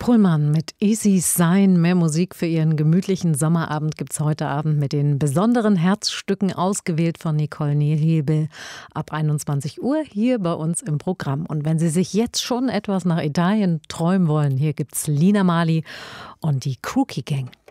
Pullman mit Easy Sein. Mehr Musik für Ihren gemütlichen Sommerabend gibt's heute Abend mit den besonderen Herzstücken, ausgewählt von Nicole Nielhebel ab 21 Uhr hier bei uns im Programm. Und wenn Sie sich jetzt schon etwas nach Italien träumen wollen, hier gibt's Lina Mali und die Crookie Gang.